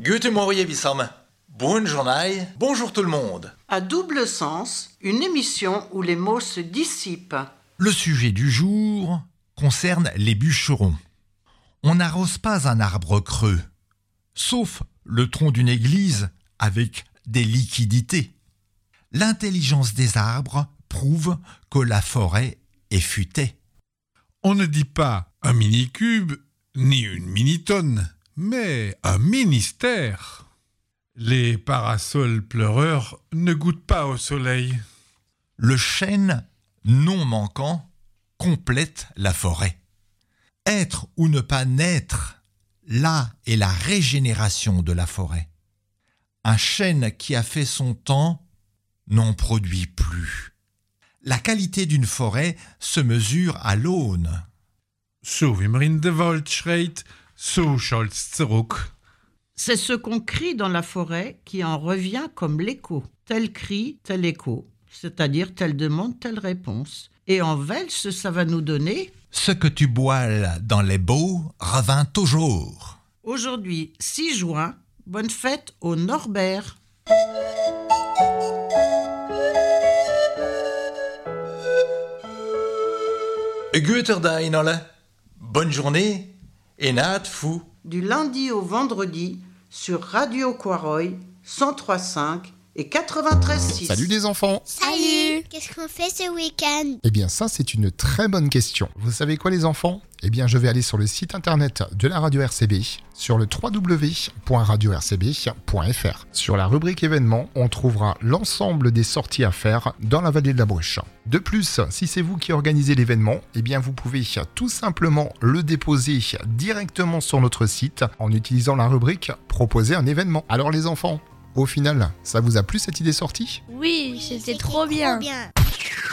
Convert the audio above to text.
Guten Morgen, Wissam. Bonne journée, bonjour tout le monde. À double sens, une émission où les mots se dissipent. Le sujet du jour concerne les bûcherons. On n'arrose pas un arbre creux, sauf le tronc d'une église avec des liquidités. L'intelligence des arbres prouve que la forêt est futée. On ne dit pas un mini-cube ni une mini-tonne, mais un ministère. Les parasols pleureurs ne goûtent pas au soleil. Le chêne non manquant complète la forêt. Être ou ne pas naître, là est la régénération de la forêt. Un chêne qui a fait son temps n'en produit plus. La qualité d'une forêt se mesure à l'aune. So wie man in der Wald schreit, so schallt's zurück. C'est ce qu'on crie dans la forêt qui en revient comme l'écho. Tel cri, tel écho, c'est-à-dire telle demande, telle réponse. Et en Welsh, ça va nous donner... Ce que tu boiles dans les baux revint toujours. Aujourd'hui, 6 juin, bonne fête au Norbert. Guten Tag, alle. Bonne journée et naat fou. Du lundi au vendredi sur Radio Quaroy 103.5 et 93.6. Salut les enfants! Salut! Qu'est-ce qu'on fait ce week-end? Eh bien ça c'est une très bonne question. Vous savez quoi les enfants? Eh bien je vais aller sur le site internet de la radio RCB, sur le www.radio-rcb.fr. Sur la rubrique événements, on trouvera l'ensemble des sorties à faire dans la vallée de la Bruche. De plus, si c'est vous qui organisez l'événement, eh bien vous pouvez tout simplement le déposer directement sur notre site en utilisant la rubrique Proposer un événement. Alors les enfants, au final, ça vous a plu cette idée sortie? Oui, c'était trop bien.